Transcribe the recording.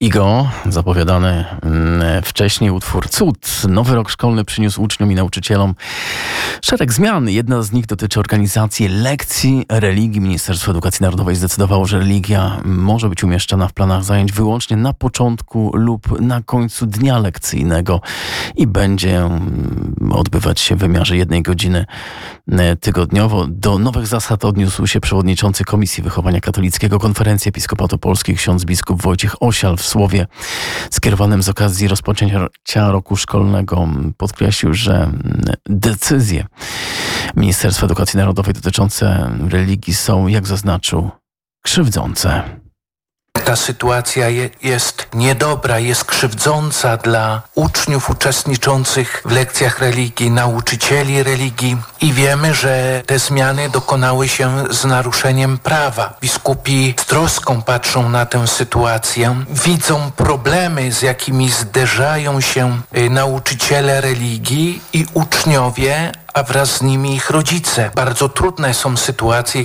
Igo, zapowiadany wcześniej utwór Cud. Nowy rok szkolny przyniósł uczniom i nauczycielom szereg zmian. Jedna z nich dotyczy organizacji lekcji religii. Ministerstwo Edukacji Narodowej zdecydowało, że religia może być umieszczana w planach zajęć wyłącznie na początku lub na końcu dnia lekcyjnego i będzie odbywać się w wymiarze 1 godziny tygodniowo. Do nowych zasad odniósł się przewodniczący Komisji Wychowania Katolickiego Konferencji Episkopatu Polski ksiądz biskup Wojciech Osial. W słowie skierowanym z okazji rozpoczęcia roku szkolnego podkreślił, że decyzje Ministerstwa Edukacji Narodowej dotyczące religii są, jak zaznaczył, krzywdzące. Ta sytuacja jest niedobra, jest krzywdząca dla uczniów uczestniczących w lekcjach religii, nauczycieli religii i wiemy, że te zmiany dokonały się z naruszeniem prawa. Biskupi z troską patrzą na tę sytuację, widzą problemy, z jakimi zderzają się nauczyciele religii i uczniowie, a wraz z nimi ich rodzice. Bardzo trudne są sytuacje,